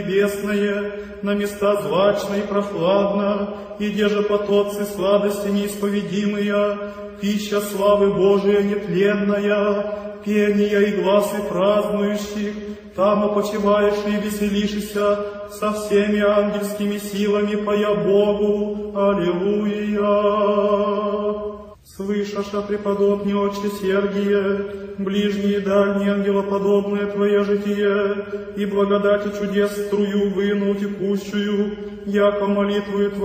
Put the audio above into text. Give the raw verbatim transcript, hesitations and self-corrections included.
небесное, на места злачно и прохладно, и где же потопцы сладости неисповедимые, пища славы Божия нетленная, пение и гласы празднующих, там опочиваешь и веселишься со всеми ангельскими силами, поя Богу. Аллилуйя! Слышаша, преподобный отче Сергие, ближние и дальние ангелоподобное Твое житие, и благодати чудес струю выну текущую, яко молитвою Твою